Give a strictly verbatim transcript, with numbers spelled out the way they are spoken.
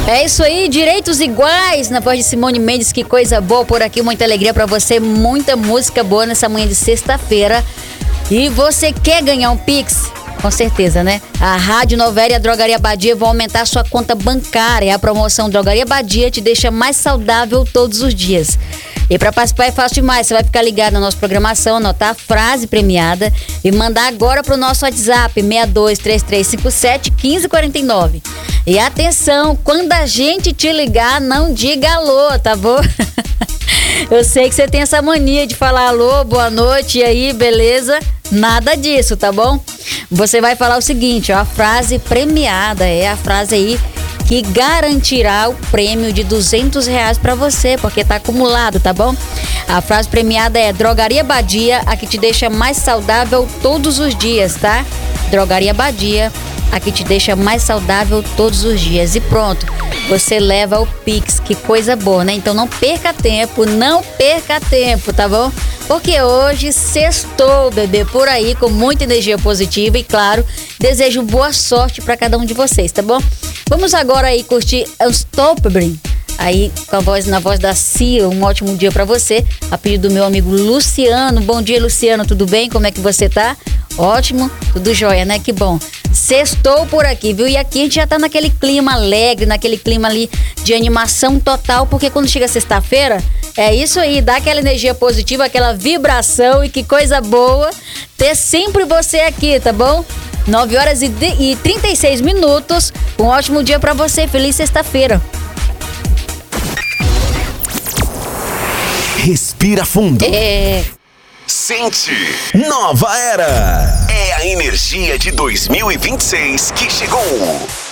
É isso aí, direitos iguais na voz de Simone Mendes, que coisa boa por aqui, muita alegria pra você, muita música boa nessa manhã de sexta-feira. E você quer ganhar um Pix? Com certeza, né? A Rádio Nova Era e a Drogaria Badia vão aumentar a sua conta bancária. A promoção Drogaria Badia te deixa mais saudável todos os dias. E para participar é fácil demais, você vai ficar ligado na nossa programação, anotar a frase premiada e mandar agora pro nosso WhatsApp seis dois três três cinco sete um cinco quatro nove. E atenção, quando a gente te ligar, não diga alô, tá bom? Eu sei que você tem essa mania de falar alô, boa noite, e aí, beleza? Nada disso, tá bom? Você vai falar o seguinte, ó, a frase premiada é a frase aí que garantirá o prêmio de duzentos reais pra você, porque tá acumulado, tá bom? A frase premiada é Drogaria Badia, a que te deixa mais saudável todos os dias, tá? Drogaria Badia, a que te deixa mais saudável todos os dias. E pronto, você leva o Pix, que coisa boa, né? Então não perca tempo, não perca tempo, tá bom? Porque hoje sextou, bebê, por aí, com muita energia positiva e, claro, desejo boa sorte pra cada um de vocês, tá bom? Vamos agora aí curtir Unstoppable, aí com a voz, na voz da Cia, um ótimo dia pra você, a pedido do meu amigo Luciano. Bom dia, Luciano, tudo bem? Como é que você tá? Ótimo, tudo jóia, né? Que bom. Sextou por aqui, viu? E aqui a gente já tá naquele clima alegre, naquele clima ali de animação total, porque quando chega sexta-feira, é isso aí, dá aquela energia positiva, aquela vibração, e que coisa boa ter sempre você aqui, tá bom? nove horas e trinta e seis minutos, um ótimo dia pra você, feliz sexta-feira. Respira fundo. É... Sente Nova Era. É a energia de dois mil e vinte e seis que chegou.